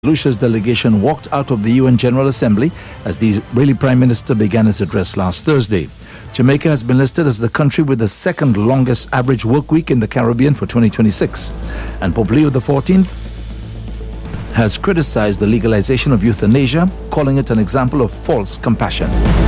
Lucia's delegation walked out of the UN General Assembly as the Israeli Prime Minister began his address last Thursday. Jamaica has been listed as the country with the second longest average work week in the Caribbean for 2026. And Pope Leo XIV has criticized the legalization of euthanasia, calling it an example of false compassion.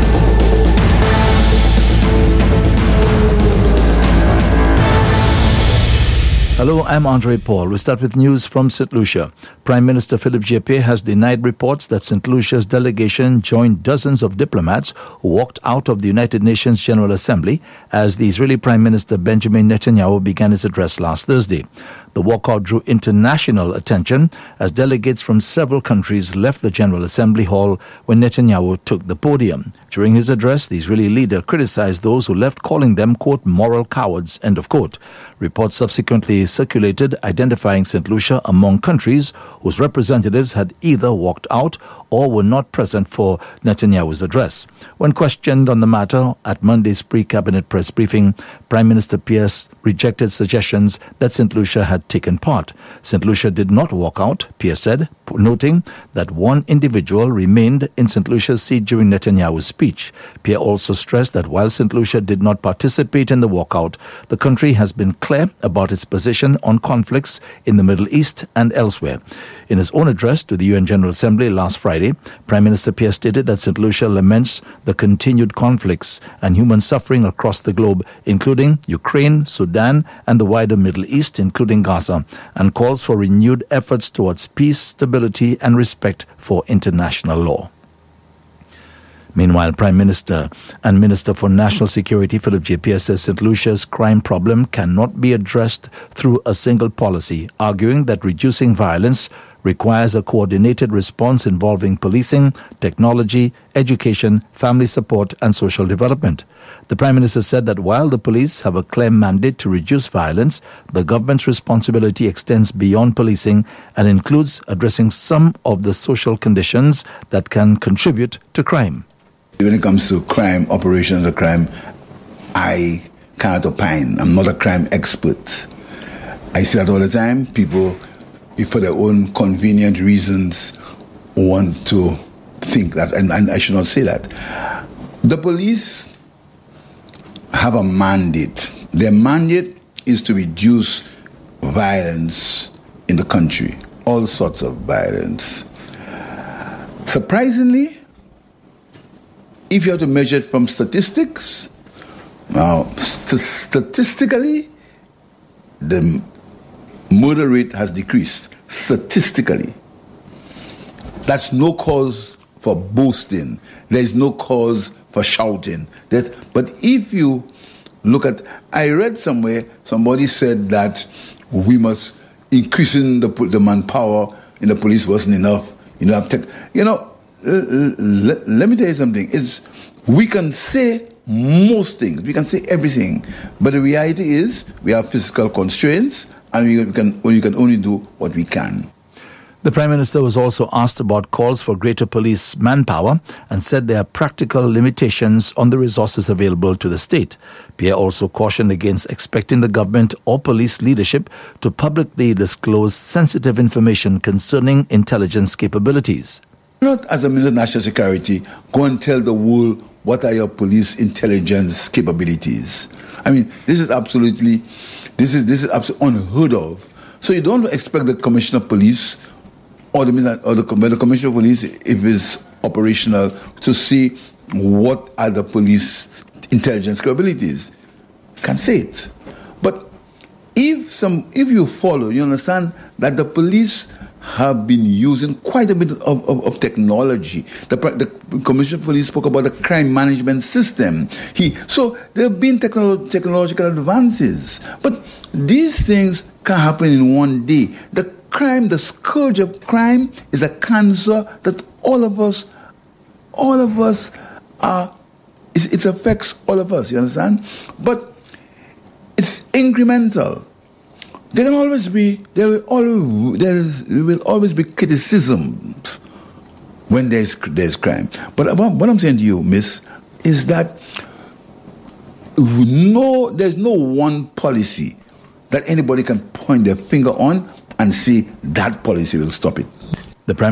Hello, I'm Andre Paul. We start with news from St. Lucia. Prime Minister Philip Djepe has denied reports that St. Lucia's delegation joined dozens of diplomats who walked out of the United Nations General Assembly as the Israeli Prime Minister Benjamin Netanyahu began his address last Thursday. The walkout drew international attention as delegates from several countries left the General Assembly Hall when Netanyahu took the podium. During his address, the Israeli leader criticized those who left, calling them, quote, moral cowards, end of quote. Reports subsequently circulated identifying St. Lucia among countries whose representatives had either walked out or were not present for Netanyahu's address. When questioned on the matter at Monday's pre-cabinet press briefing, Prime Minister Pierce rejected suggestions that St. Lucia had taken part. St. Lucia did not walk out, Pierce said, noting that one individual remained in St. Lucia's seat during Netanyahu's speech. Pierre also stressed that while St. Lucia did not participate in the walkout, the country has been clear about its position on conflicts in the Middle East and elsewhere. In his own address to the UN General Assembly last Friday, Prime Minister Pierre stated that St. Lucia laments the continued conflicts and human suffering across the globe, including Ukraine, Sudan, and the wider Middle East, including Gaza, and calls for renewed efforts towards peace, stability, and respect for international law. Meanwhile, Prime Minister and Minister for National Security Philip Djepe says St. Lucia's crime problem cannot be addressed through a single policy, arguing that reducing violence requires a coordinated response involving policing, technology, education, family support, and social development. The Prime Minister said that while the police have a clear mandate to reduce violence, the government's responsibility extends beyond policing and includes addressing some of the social conditions that can contribute to crime. When it comes to crime, operations of crime, I can't opine. I'm not a crime expert. I see that all the time. People, if for their own convenient reasons, want to think that, and I should not say that. The police have a mandate. Their mandate is to reduce violence in the country, all sorts of violence. Surprisingly, if you have to measure it from statistics, now statistically, the murder rate has decreased. Statistically. That's no cause for boasting. There's no cause for shouting. But if you look at, I read somewhere, somebody said that we must increasing the manpower in the police wasn't enough. Let me tell you something. We can say most things. We can say everything. But the reality is we have physical constraints and we can only do what we can. The Prime Minister was also asked about calls for greater police manpower and said there are practical limitations on the resources available to the state. Pierre also cautioned against expecting the government or police leadership to publicly disclose sensitive information concerning intelligence capabilities. Not as a Minister of National Security, go and tell the world what are your police intelligence capabilities. I mean, this is absolutely unheard of. So you don't expect the Commissioner of Police or the Commissioner of Police, if it's operational, to see what are the police intelligence capabilities. Can't say it. But if you follow, you understand that the police have been using quite a bit of technology. The Commissioner of Police spoke about the crime management system. So there have been technological advances. But these things can happen in one day. The scourge of crime is a cancer that all of us it affects all of us, you understand? But it's incremental. There will always be criticisms when there's crime. But what I'm saying to you, Miss, is that there's no one policy that anybody can point their finger on and say that policy will stop it.